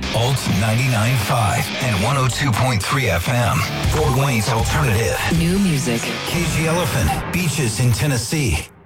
Alt 99.5 and 102.3 FM. Fort Wayne's alternative. New music. KG Elephant, Beaches in Tennessee.